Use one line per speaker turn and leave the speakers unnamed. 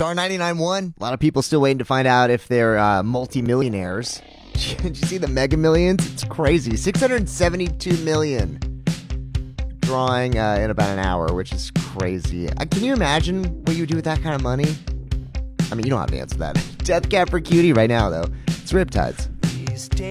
Star 99 won. A lot of people still waiting to find out if they're multi-millionaires. Did you see the Mega Millions? It's crazy. 672 million. Drawing in about an hour, which is crazy. Can you imagine what you would do with that kind of money? I mean, you don't have to answer that. Death Cab for Cutie right now, though. It's Riptides.